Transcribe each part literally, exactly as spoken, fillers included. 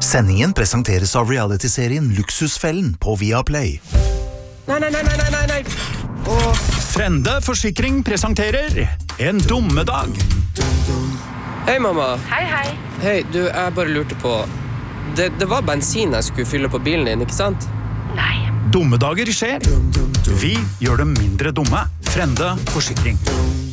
Sendingen presenteres av reality-serien Luksusfellen på Viaplay. Nei, nei, nei, nei, nei, nei. Åh. Frende Forsikring presenterer En dommedag. Hei, mamma. Hei, hei. Hei, du, jeg bare lurte på... Det, det var bensin jeg skulle fylle på bilen din, ikke sant? Nei. Dommedager skjer. Vi gjør dem mindre dumme. Frende Forsikring.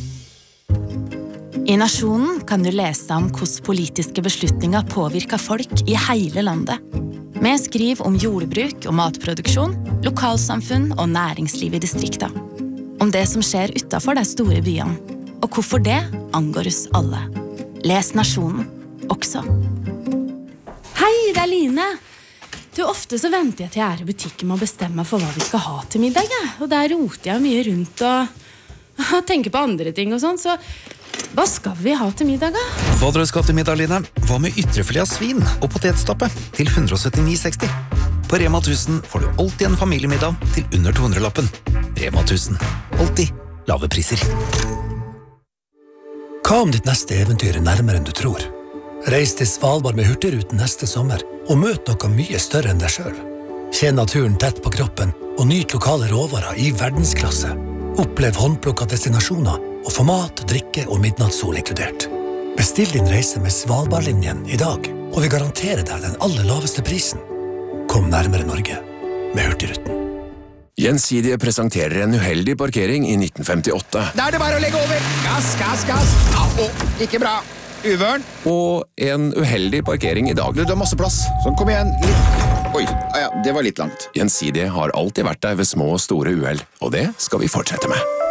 I Nasjonen kan du lese om hvordan politiske beslutninger påvirker folk i hele landet. Vi skriver om jordbruk og matproduksjon, lokalsamfunn og næringsliv i distrikter. Om det som skjer utenfor de store byene, og hvorfor det angår oss alle. Les Nasjonen også. Hei, det er Line. Du, ofte så venter jeg til jeg er i butikken med å bestemme for hva vi skal ha til middag. Ja. Og der roter jeg mye rundt og, og tenker på andre ting og sånn, så... Hva skal vi ha til middag, da? Hva dere skal til middag, Line? Hva med ytrefilet av svin og potetstappe til ett hundre syttini seksti? På Rema tusen får du alltid en familiemiddag til under to hundre-lappen. Rema tusen. Alltid lave priser. Hva om ditt neste eventyr er nærmere enn du tror? Reis til Svalbard med Hurtigruten neste sommer og møt noe mye større enn deg selv. Kjenn naturen tett på kroppen og nyt lokale råvarer i verdensklasse. Opplev håndplukket destinasjoner og få mat, drikke og midnattssol inkludert. Bestill din reise med Svalbardlinjen i dag, og vi garanterer deg den aller laveste prisen. Kom nærmere Norge med Hurtigruten. Gjensidige presenterer en uheldig parkering i nitten femtiåtte. Da er det bare å legge over. Gass, gass, gass. Au, ikke bra. Uvørn. Og en uheldig parkering i dag. Du, du har masse plass. Sånn, kom igjen. Litt. Oi, ja, det var litt langt. Gjensidige har alltid vært der ved små og store uheld, og det skal vi fortsette med.